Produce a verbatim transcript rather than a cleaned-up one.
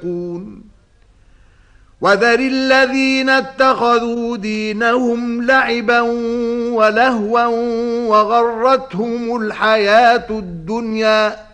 ينفقون وذر الذين اتخذوا دينهم لعبا ولهوا وغرتهم الحياة الدنيا